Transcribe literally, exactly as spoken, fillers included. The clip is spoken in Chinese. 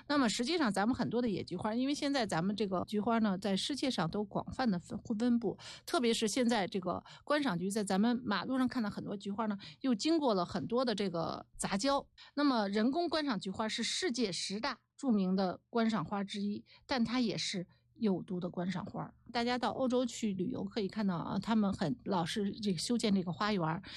那么实际上咱们很多的野菊花，因为现在咱们这个菊花呢在世界上都广泛的分布，特别是现在这个观赏菊在咱们马路上看到很多菊花呢又经过了很多的这个杂交。那么人工观赏菊花是世界十大著名的观赏花之一，但它也是有毒的观赏花。大家到欧洲去旅游可以看到啊，他们很老是这个修建这个花园，